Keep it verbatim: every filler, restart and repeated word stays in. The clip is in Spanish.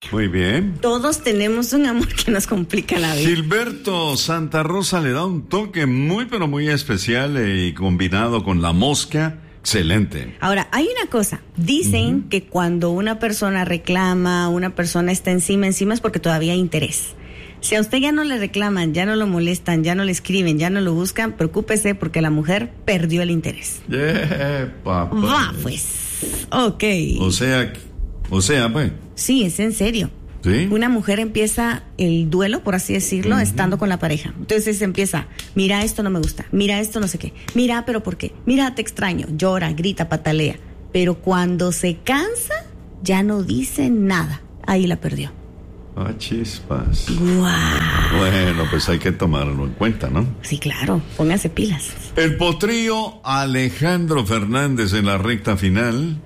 Muy bien. Todos tenemos un amor que nos complica la vida. Gilberto Santa Rosa le da un toque muy, pero muy especial y combinado con la mosca. Excelente. Ahora, hay una cosa. Dicen uh-huh. que cuando una persona reclama, una persona está encima, encima es porque todavía hay interés. Si a usted ya no le reclaman, ya no lo molestan, ya no le escriben, ya no lo buscan, preocúpese porque la mujer perdió el interés. Yeah, papá. Va, pues. Ok. O sea, o sea, pues. Sí, es en serio. ¿Sí? Una mujer empieza el duelo, por así decirlo, uh-huh. estando con la pareja. Entonces empieza, mira, esto no me gusta, mira, esto no sé qué, mira, pero ¿por qué? Mira, te extraño, llora, grita, patalea. Pero cuando se cansa, ya no dice nada. Ahí la perdió. Ah, chispas. Wow. Bueno, pues hay que tomarlo en cuenta, ¿no? Sí, claro, póngase pilas. El potrillo Alejandro Fernández en la recta final.